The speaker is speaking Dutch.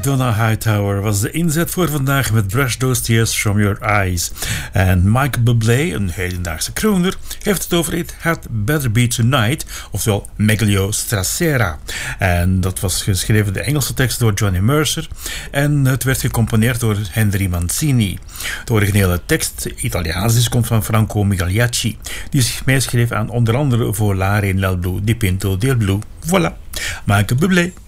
Donna Hightower was de inzet voor vandaag met Brush Those Tears From Your Eyes. En Michael Bublé, een hedendaagse crooner, heeft het over It Had Better Be Tonight, oftewel Meglio Stracera. En dat was geschreven, de Engelse tekst, door Johnny Mercer. En het werd gecomponeerd door Henry Mancini. De originele tekst, Italiaans is, komt van Franco Migliacci, die zich meeschreef aan onder andere Volare nel blu di Pinto del Blu. Voilà, Michael Bublé.